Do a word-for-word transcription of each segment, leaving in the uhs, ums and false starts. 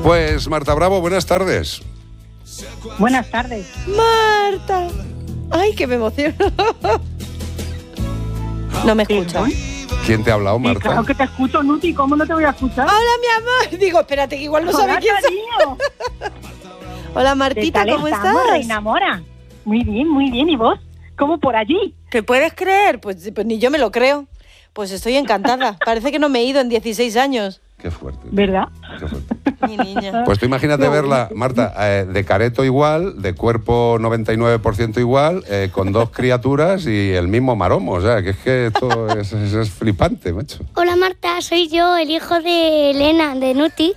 Pues Marta Bravo, buenas tardes. Buenas tardes. Marta. Ay, que me emociono. No me escucha. ¿Quién te ha hablado, Marta? Sí, claro que te escucho, Nuti. ¿Cómo no te voy a escuchar? Hola, mi amor. Digo, espérate, que igual no sabe Hola, quién cariño. soy. Hola, Martita, ¿Qué tal ¿cómo estamos, estás? Reina Mora? Muy bien, muy bien. ¿Y vos? ¿Cómo por allí? ¿Qué puedes creer? Pues, pues ni yo me lo creo. Pues estoy encantada. Parece que no me he ido en dieciséis años. Qué fuerte. ¿Verdad? Qué fuerte. Mi niña. Pues tú imagínate verla, Marta, eh, de careto igual, de cuerpo noventa y nueve por ciento igual, eh, con dos criaturas y el mismo maromo. O sea, que es que esto es, es, es flipante, macho. Hola Marta, soy yo, el hijo de Elena, de Nuti.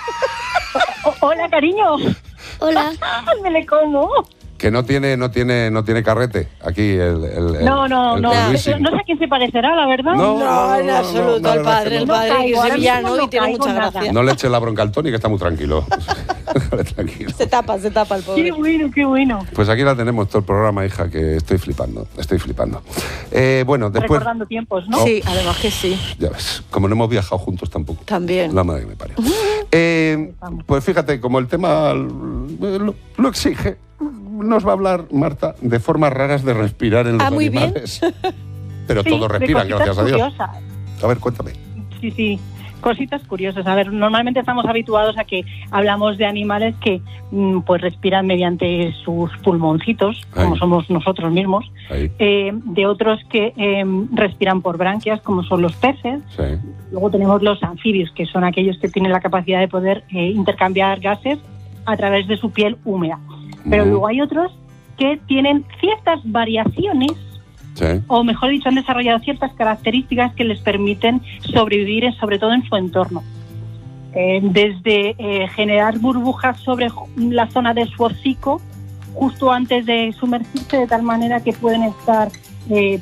O- hola, cariño. Hola. Me le como. Que no tiene, no tiene, no tiene carrete aquí el, el, el No, no, el- no. el Eso- Luisín. no sé a quién se parecerá, la verdad. No. No, en no, absoluto, no, la el verdad padre, es que el no. padre, No que caigo, es ahora sevillano mismo no y tiene caigo mucha nada. gracia. No le eche la bronca al Tony, que está muy tranquilo. Déjale tranquilo. Se tapa, se tapa el Qué pobre. bueno, qué bueno. Pues aquí la tenemos todo el programa, hija, que estoy flipando, estoy flipando. Eh, bueno, después... Recordando tiempos, ¿no? Sí, además que sí. Ya ves, como no hemos viajado juntos tampoco. También. La madre que me parió. Eh, pues fíjate, como el tema lo, lo exige, nos va a hablar Marta de formas raras de respirar en los Ah, muy bien. animales. Pero Sí, todos de respiran, cositas gracias a Dios. curiosas. A ver, cuéntame. Sí, sí. Cositas curiosas. A ver, normalmente estamos habituados a que hablamos de animales que mm, pues respiran mediante sus pulmoncitos, como Ahí. somos nosotros mismos. Ahí, Eh, de otros que eh, respiran por branquias, como son los peces. sí. Luego tenemos los anfibios, que son aquellos que tienen la capacidad de poder eh, intercambiar gases a través de su piel húmeda. Pero Mm. luego hay otros que tienen ciertas variaciones, Sí. o mejor dicho, han desarrollado ciertas características que les permiten sobrevivir, en- sobre todo en su entorno. Eh, desde eh, generar burbujas sobre ju- la zona de su hocico justo antes de sumergirse, de tal manera que pueden estar eh,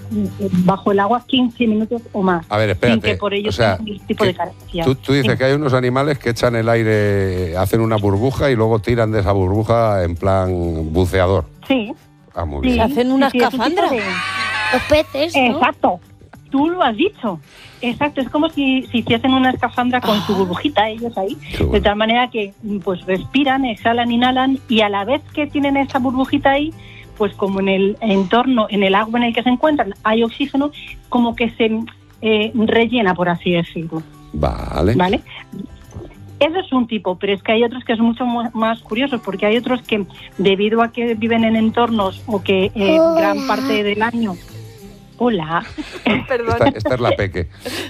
bajo el agua quince minutos o más, A ver, sin espérate. que por ello o sea, tengan ningún tipo que de carencia. tú, tú dices Sí. que hay unos animales que echan el aire, hacen una burbuja y luego tiran de esa burbuja en plan buceador. Sí, Ah, muy sí, bien. Se hacen una sí, sí, es un tipo escafandra. de- Los peces, ¿no? Exacto, tú lo has dicho. Exacto, es como si, si hiciesen una escafandra con su Ah. burbujita, ellos ahí, Qué de bueno. tal manera que pues respiran, exhalan, inhalan, y a la vez que tienen esa burbujita ahí, pues como en el entorno, en el agua en el que se encuentran, hay oxígeno, como que se eh, rellena, por así decirlo, Vale. ¿vale? Eso es un tipo, pero es que hay otros que son mucho mu- más curiosos, porque hay otros que, debido a que viven en entornos o que eh, Hola. gran parte del año... Hola. Perdón. Esta, esta es la peque.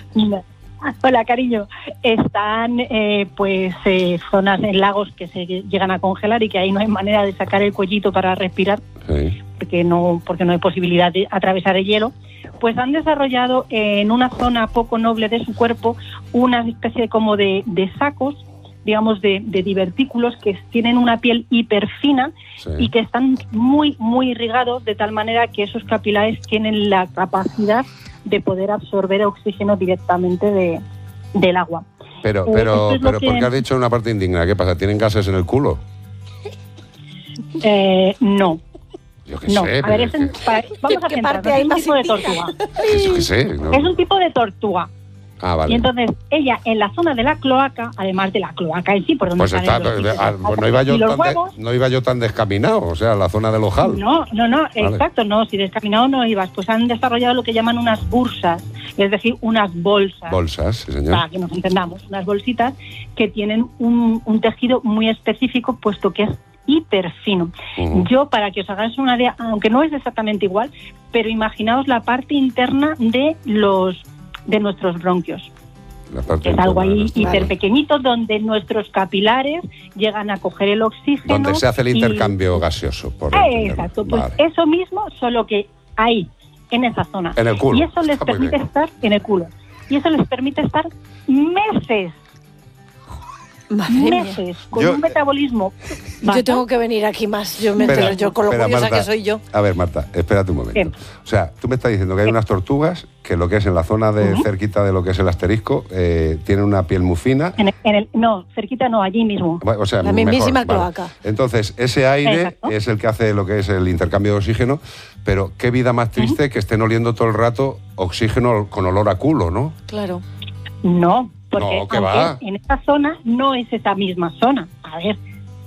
Hola, cariño. Están eh, pues eh, zonas en lagos que se llegan a congelar y que ahí no hay manera de sacar el cuellito para respirar, Sí. porque no porque no hay posibilidad de atravesar el hielo. Pues han desarrollado en una zona poco noble de su cuerpo una especie como de, de sacos, digamos, de, de divertículos que tienen una piel hiperfina Sí. y que están muy, muy irrigados, de tal manera que esos capilares tienen la capacidad de poder absorber oxígeno directamente de, del agua. Pero, Eh, pero, esto es lo pero, que- ¿por qué has dicho una parte indigna? ¿Qué pasa? ¿Tienen gases en el culo? Eh, no, Yo qué no. sé. A pero ver, es es un- que- pa- vamos a ¿Qué centrarnos. parte hay Es un más tipo de indigna? tortuga. yo qué sé. ¿no? Es un tipo de tortuga. Ah, vale. Y entonces ella en la zona de la cloaca, además de la cloaca en sí, por donde Pues salen está, los pues, bichos, ah, las pues no, patas iba y yo los tan de- huevos. no iba yo tan descaminado, o sea, la zona del ojal. No, no, no, exacto, no, si descaminado no ibas, pues han desarrollado lo que llaman unas bursas, es decir, unas bolsas. Bolsas, sí, señor. Para que nos entendamos, unas bolsitas que tienen un, un tejido muy específico, puesto que es hiper fino. Ujú. Yo, para que os hagáis una idea, aunque no es exactamente igual, pero imaginaos la parte interna de los de nuestros bronquios. La parte Es algo interna de ahí nuestro- hiper pequeñito donde nuestros capilares llegan a coger el oxígeno. Donde se hace el y- intercambio gaseoso. Por Eh, entenderlo. exacto, pues Vale. eso mismo, solo que ahí, en esa zona. En el culo. Y eso les Está muy permite bien. estar en el culo. Y eso les permite estar meses, Madre mía. meses, con Yo- un metabolismo. Yo tengo que venir aquí más. Yo me Espera, entero yo con lo espera, curiosa Marta. que soy yo. A ver, Marta, espérate un momento. O sea, tú me estás diciendo que hay unas tortugas que lo que es en la zona de Ujú. cerquita de lo que es el asterisco, eh, tienen una piel muy fina. En el, en el- no, cerquita no, allí mismo. O sea, La mejor, mismísima vale. cloaca. Entonces, ese aire Exacto. es el que hace lo que es el intercambio de oxígeno, pero qué vida más triste que estén oliendo todo el rato oxígeno con olor a culo, ¿no? Claro. No, Porque No, ¿qué aunque va? en esta zona no es esa misma zona. A ver,